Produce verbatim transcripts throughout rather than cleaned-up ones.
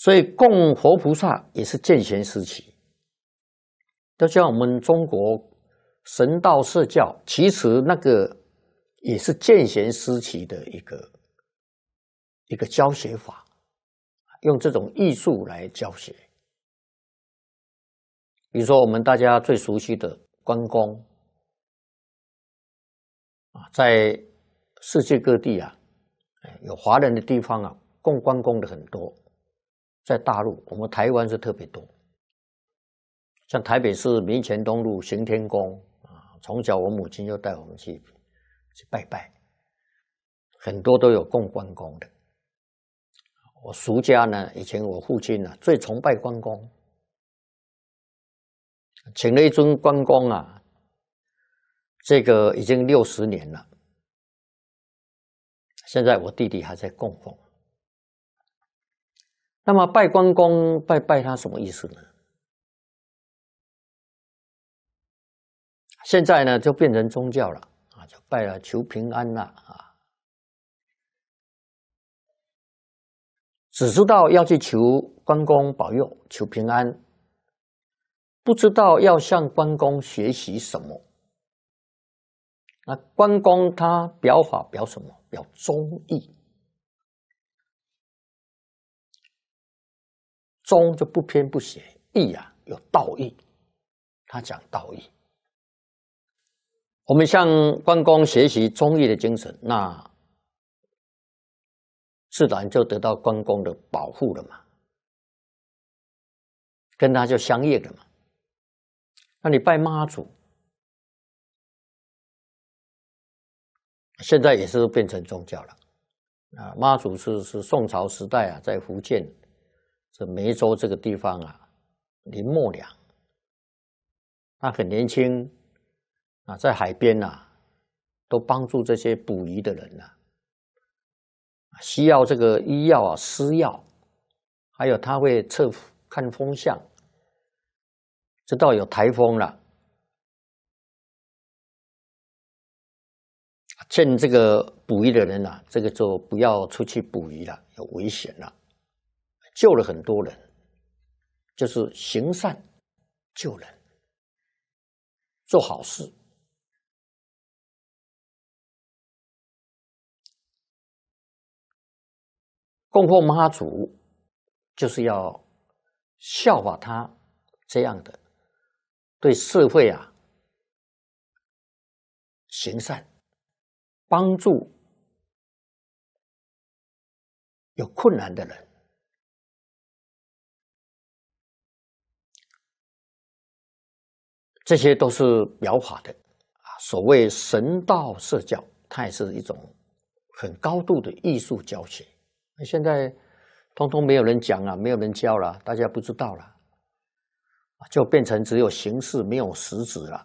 所以供活菩萨也是见贤思齐。就像我们中国神道社教，其实那个也是见贤思齐的一个一个教学法，用这种艺术来教学。比如说我们大家最熟悉的关公啊，在世界各地啊，有华人的地方啊，供关公的很多。在大陆，我们台湾是特别多。像台北市民权东路行天宫啊，从小我母亲就带我们去去拜拜，很多都有供关公的。我俗家呢，以前我父亲呢最崇拜关公，请了一尊关公啊，这个已经六十年了，现在我弟弟还在供奉。那么拜关公拜拜他什么意思呢？现在呢就变成宗教了啊，就拜了求平安了啊，只知道要去求关公保佑，求平安，不知道要向关公学习什么。那关公他表法表什么？表忠义。忠就不偏不邪，义啊有道义，他讲道义。我们向关公学习忠义的精神，那自然就得到关公的保护了嘛，跟他就相应了嘛。那你拜妈祖，现在也是变成宗教了啊。妈祖是是宋朝时代啊，在福建这梅州这个地方啊，林默娘，他很年轻啊，在海边啊，都帮助这些捕鱼的人啊，需要这个医药啊、施药，还有他会测看风向，直到有台风了，劝这个捕鱼的人啊，这个就不要出去捕鱼了，有危险了。救了很多人，就是行善救人，做好事。供奉妈祖就是要效法他这样的，对社会啊行善，帮助有困难的人。这些都是表法的啊，所谓神道社教，它也是一种很高度的艺术教学。现在通通没有人讲了，没有人教了，大家不知道了，就变成只有形式没有实质了，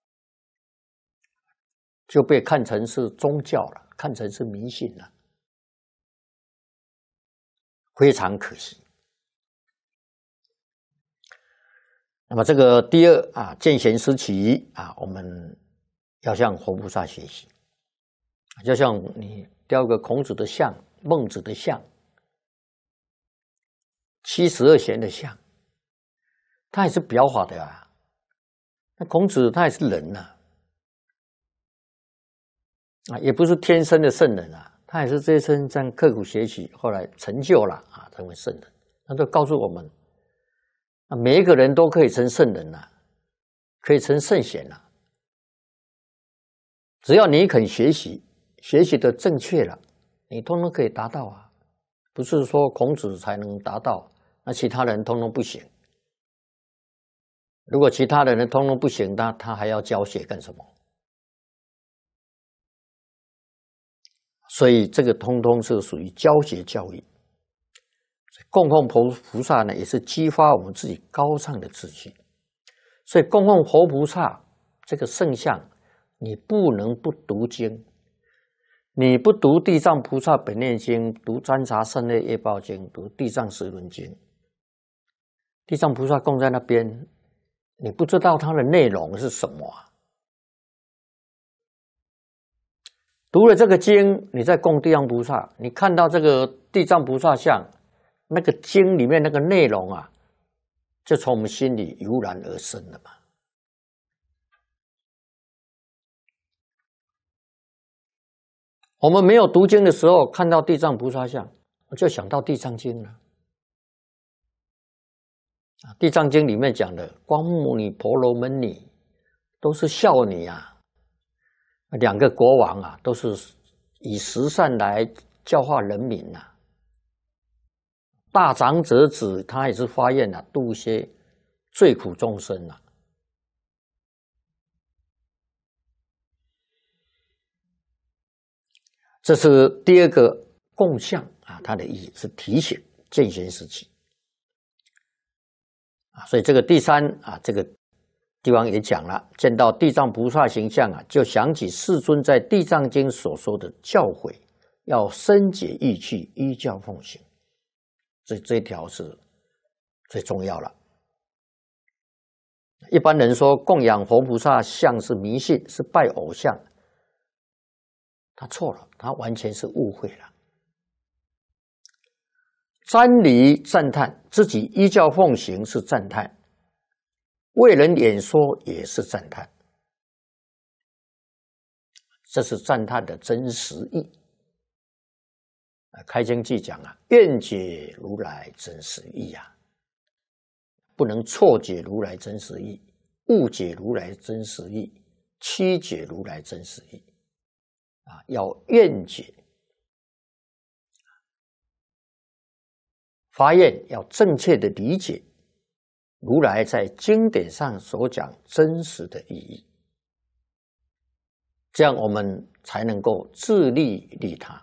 就被看成是宗教了，看成是迷信了，非常可惜。那么这个第二啊，见贤思齐啊，我们要向活菩萨学习，就像你雕个孔子的像、孟子的像、七十二贤的像，他也是表法的啊。那孔子他也是人呐、啊，啊，也不是天生的圣人啊，他也是这一生这样刻苦学习，后来成就了啊，成为圣人。那就告诉我们。每一个人都可以成圣人啊，可以成圣贤啊。只要你肯学习，学习的正确了，你通通可以达到啊。不是说孔子才能达到，那其他人通通不行。如果其他的人通通不行，那他还要教学干什么？所以这个通通是属于教学教育。供奉佛菩萨呢，也是激发我们自己高尚的志气。所以供奉佛菩萨这个圣像，你不能不读经。你不读地藏菩萨本愿经，读占察胜类业报经，读地藏十轮经，地藏菩萨供在那边，你不知道它的内容是什么啊？读了这个经，你再供地藏菩萨，你看到这个地藏菩萨像。 那个经里面那个内容啊，就从我们心里油然而生了嘛。我们没有读经的时候，看到地藏菩萨像，就想到地藏经了。地藏经里面讲的光目女、婆罗门女都是孝女啊，两个国王啊，都是以十善来教化人民呐、啊。大长者子他也是发愿啊，度一些罪苦众生啊。这是第二个供像啊，它的意义是提醒见贤思齐啊。所以这个第三啊，这个地方也讲了，见到地藏菩萨形象啊，就想起世尊在《地藏经》所说的教诲，要深解义趣，依教奉行。所以这一条是最重要了。一般人说供养活菩萨像是迷信，是拜偶像，他错了，他完全是误会了。瞻礼赞叹，自己依教奉行是赞叹，为人演说也是赞叹，这是赞叹的真实意。开经记讲啊，愿解如来真实意啊，不能错解如来真实意，误解如来真实意，曲解如来真实意啊，要愿解，发愿要正确的理解如来在经典上所讲真实的意义，这样我们才能够自利利他。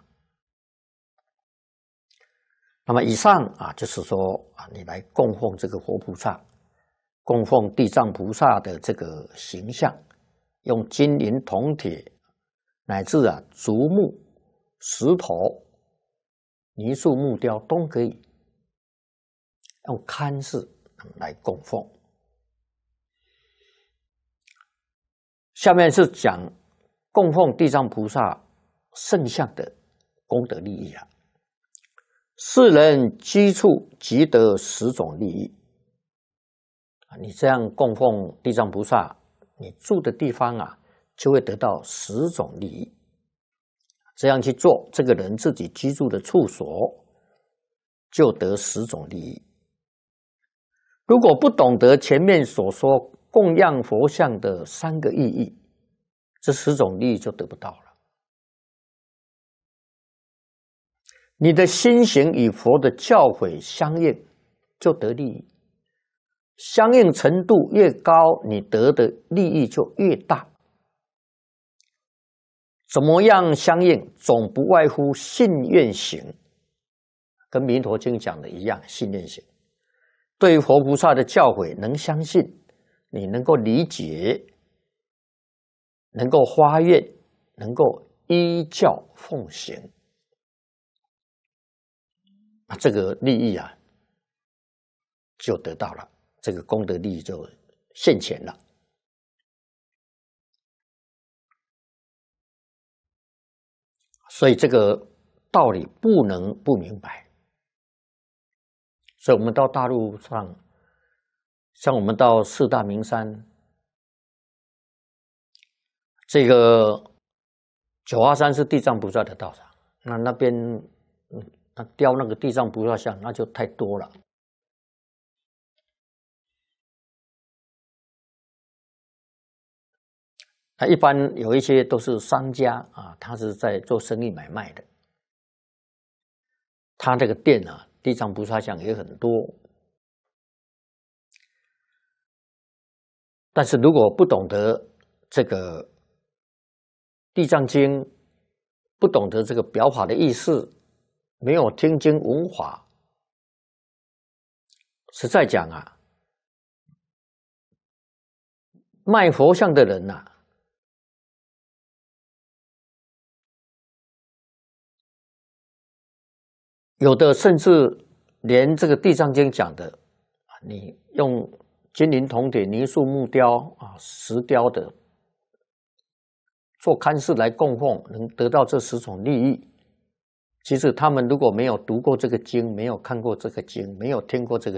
那么以上啊，就是说啊，你来供奉这个活菩萨，供奉地藏菩萨的这个形象，用金银铜铁乃至啊竹木、石头、泥塑、木雕都可以用龛式来供奉。下面是讲供奉地藏菩萨圣像的功德利益啊。世人居处即得十种利益啊！你这样供奉地藏菩萨，你住的地方啊，就会得到十种利益。这样去做，这个人自己居住的处所就得十种利益。如果不懂得前面所说供养佛像的三个意义，这十种利益就得不到了。你的心行与佛的教诲相应，就得利益。相应程度越高，你得的利益就越大。怎么样相应？总不外乎信愿行，跟《弥陀经》讲的一样，信愿行。对于佛菩萨的教诲，能相信，你能够理解，能够发愿，能够依教奉行。这个利益啊，就得到了，这个功德利益就现前了。所以这个道理不能不明白。所以我们到大陆上，像我们到四大名山，这个九华山是地藏菩萨的道场，那那边嗯。那雕那个地藏菩萨像，那就太多了。那一般有一些都是商家啊，他是在做生意买卖的，他这个店啊，地藏菩萨像也很多。但是如果不懂得这个地藏经，不懂得这个表法的意思，没有听经闻法，实在讲啊，卖佛像的人呐、啊，有的甚至连这个地藏经讲的，你用金银铜铁泥塑木雕啊石雕的做龛式来供奉，能得到这十种利益， 其实他们如果没有读过这个经，没有看过这个经，没有听过这个